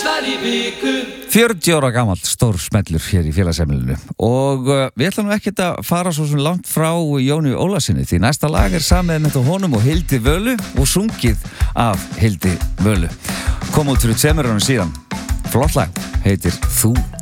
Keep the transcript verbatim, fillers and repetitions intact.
Tvisvar í viku fjörutíu ára gamall stór smellur hér í félagsheimilinu og uh, við ætlum nú ekkert að fara svo sem langt frá Jóni Ólasinni því næsta lag er samið með honum og Hildi Völu og sungið af Hildi Völu kom út fyrir tveimur árum síðan flott lag, heitir Þú